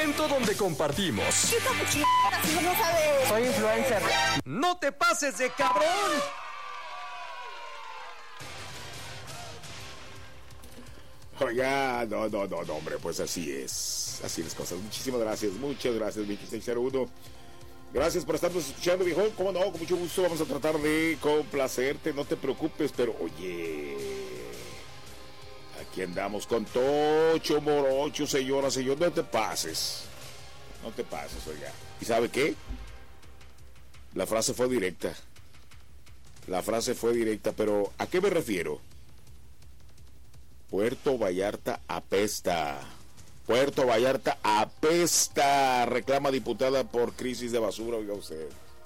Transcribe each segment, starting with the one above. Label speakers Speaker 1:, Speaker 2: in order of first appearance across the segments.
Speaker 1: momento donde compartimos.
Speaker 2: ¿Qué capuchina? Si no sabes.
Speaker 3: Soy influencer.
Speaker 1: ¡No te pases de cabrón!
Speaker 4: Oiga, no, hombre, pues así las cosas. Muchísimas gracias, muchas gracias, 2601. Gracias por estarnos escuchando, viejo. Cómo no, con mucho gusto vamos a tratar de complacerte, no te preocupes, pero oye, aquí andamos con Tocho Morocho, señora, no te pases, oiga. ¿Y sabe qué? La frase fue directa, pero ¿a qué me refiero? Puerto Vallarta apesta, reclama diputada por crisis de basura, oiga usted.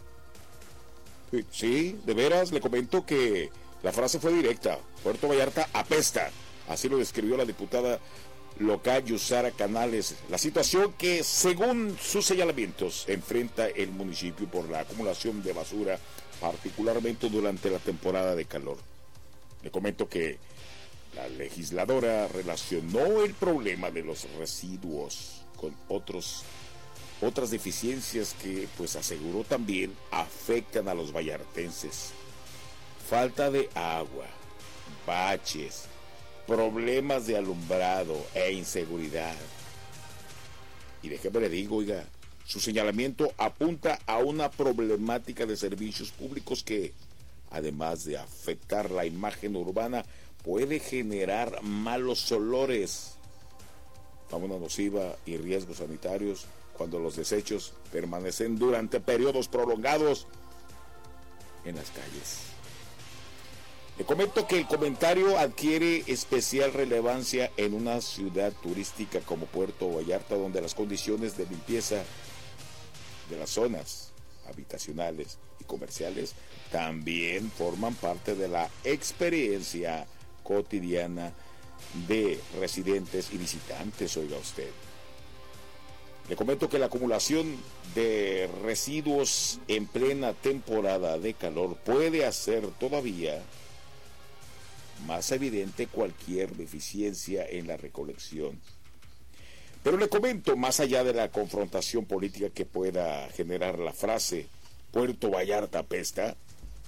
Speaker 4: Sí, de veras, le comento que la frase fue directa, Puerto Vallarta apesta, así lo describió la diputada local Yusara Canales, la situación que según sus señalamientos enfrenta el municipio por la acumulación de basura, particularmente durante la temporada de calor. Le comento que la legisladora relacionó el problema de los residuos con otras deficiencias que, pues aseguró también, afectan a los vallartenses. Falta de agua, baches, problemas de alumbrado e inseguridad. Y déjeme le digo, oiga, su señalamiento apunta a una problemática de servicios públicos que, además de afectar la imagen urbana, puede generar malos olores, fauna nociva y riesgos sanitarios cuando los desechos permanecen durante periodos prolongados en las calles. Le comento que el comentario adquiere especial relevancia en una ciudad turística como Puerto Vallarta, donde las condiciones de limpieza de las zonas habitacionales y comerciales también forman parte de la experiencia cotidiana de residentes y visitantes, oiga usted. Le comento que la acumulación de residuos en plena temporada de calor puede hacer todavía más evidente cualquier deficiencia en la recolección. Pero le comento, más allá de la confrontación política que pueda generar la frase Puerto Vallarta apesta,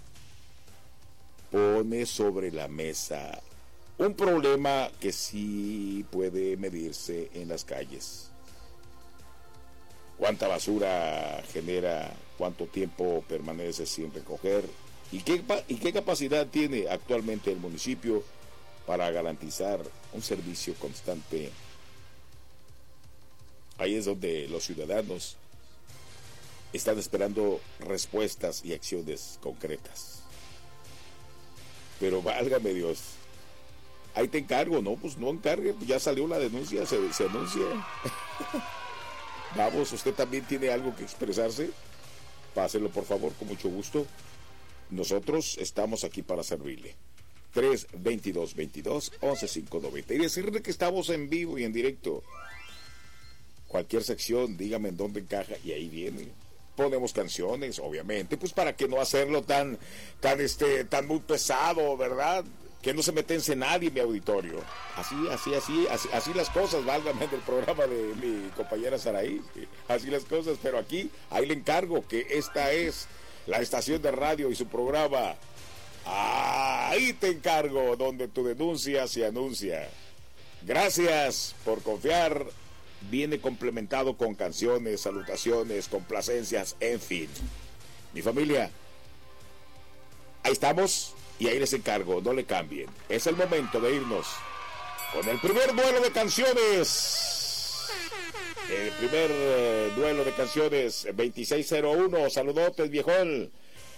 Speaker 4: pone sobre la mesa un problema que sí puede medirse en las calles. ¿Cuánta basura genera? ¿Cuánto tiempo permanece sin recoger? ¿Y qué capacidad tiene actualmente el municipio para garantizar un servicio constante? Ahí es donde los ciudadanos están esperando respuestas y acciones concretas. Pero válgame Dios, ahí te encargo, no, pues no encargue, ya salió la denuncia, se anuncia. Vamos, usted también tiene algo que expresarse, páselo por favor, con mucho gusto. Nosotros estamos aquí para servirle. 322-22-11590. Y decirle que estamos en vivo y en directo. Cualquier sección, dígame en dónde encaja y ahí viene. Ponemos canciones, obviamente, pues para que no hacerlo tan muy pesado, ¿verdad? Que no se metense nadie en mi auditorio. Así las cosas, válgame, del programa de mi compañera Saraí. Así las cosas, pero aquí, ahí le encargo que esta es la estación de radio y su programa. Ahí te encargo, donde tu denuncia se anuncia. Gracias por confiar. Viene complementado con canciones, salutaciones, complacencias, en fin. Mi familia, ahí estamos y ahí les encargo, no le cambien. Es el momento de irnos con el primer duelo de canciones. El primer duelo de canciones, 2601. Saludotes, viejón.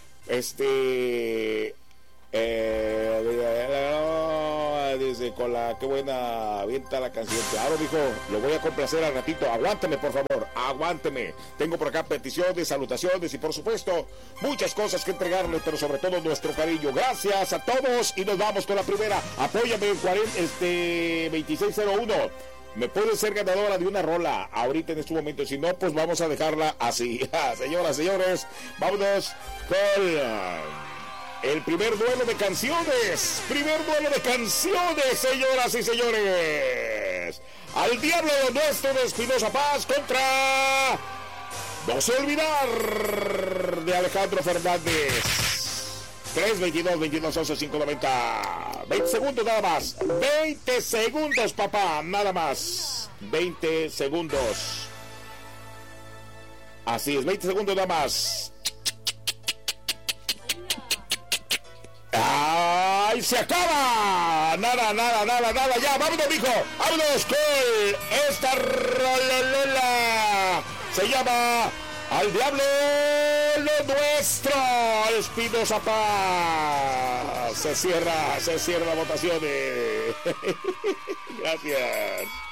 Speaker 4: Dice con la qué buena avienta la canción. Claro, dijo, lo voy a complacer al ratito. Aguánteme, por favor, aguánteme. Tengo por acá peticiones, salutaciones y por supuesto muchas cosas que entregarles, pero sobre todo nuestro cariño. Gracias a todos y nos vamos con la primera. Apóyame en 2601. Me puede ser ganadora de una rola ahorita en este momento. Si no, pues vamos a dejarla así. Señoras, señores, vámonos con el primer duelo de canciones. Primer duelo de canciones, señoras y señores. al diablo lo nuestro de Espinosa Paz contra No Se Olvidar de Alejandro Fernández. 3-22-22-11-590. 20 segundos nada más. 20 segundos, papá, nada más. 20 segundos. Así es, 20 segundos nada más. ¡Ay, se acaba! Nada, ya, vámonos, mijo. Vámonos con esta rololola. Se llama Al Diablo Lo Nuestro. Espinosa Paz. Se cierra la votación. Gracias.